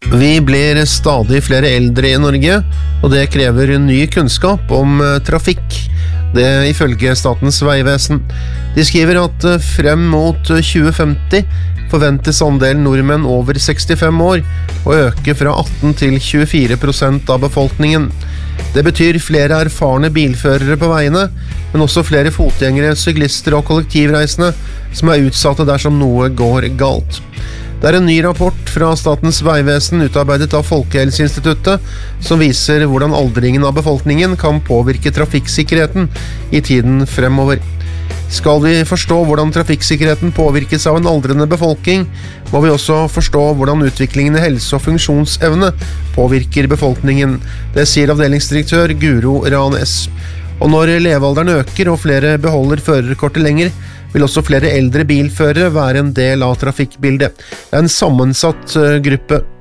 Vi blir stadig flere eldre i Norge, og det krever ny kunnskap om trafikk. Det ifølge Statens vegvesen. De skriver at frem mot 2050 forventes andelen nordmenn over 65 år å øke fra 18 til 24% av befolkningen. Det betyr flere erfarne bilførere på veiene, men også flere fotgjengere, syklister og kollektivreisende som utsatte dersom noe går galt. Det en ny rapport fra Statens vegvesen utarbeidet av Folkehelseinstituttet som viser hvordan aldringen av befolkningen kan påvirke trafikksikkerheten i tiden fremover. Skal vi forstå hvordan trafikksikkerheten påvirkes av en aldrende befolkning, må vi også forstå hvordan utviklingen i helse- og funksjonsevne påvirker befolkningen. Det sier avdelingsdirektør Guro Ranes. Og når levealderen øker og flere beholder førerkortet lenger, vil også flere eldre bilførere være en del av trafikkbildet. Det en sammensatt gruppe.